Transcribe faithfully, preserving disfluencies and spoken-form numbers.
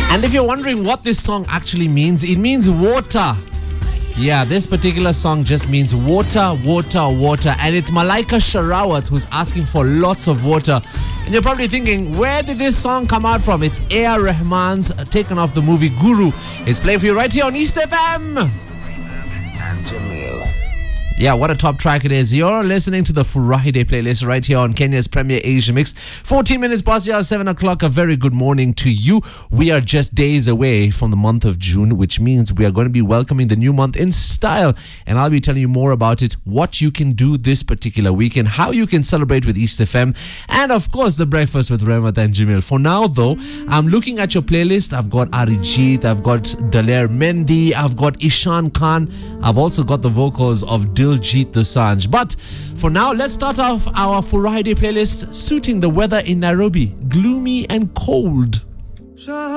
And if you're wondering what this song actually means, it means water. Yeah, this particular song just means water, water, water. And it's Malaika Sharawat who's asking for lots of water. And you're probably thinking, where did this song come out from? It's A R Rahman's uh, taken off the movie Guru. It's playing for you right here on East F M. And Jamil. Yeah, what a top track it is. You're listening to the Friday playlist right here on Kenya's Premier Asia Mix. fourteen minutes past the hour, seven o'clock. A very good morning to you. We are just days away from the month of June, which means we are going to be welcoming the new month in style. And I'll be telling you more about it, what you can do this particular weekend, how you can celebrate with East F M, and of course, the breakfast with Rahmat and Jamil. For now, though, I'm looking at your playlist. I've got Arijit, I've got Daler Mendi, I've got Ishan Khan. I've also got the vocals of Diljit Dosanjh. But for now, let's start off our Friday playlist suiting the weather in Nairobi. Gloomy and cold.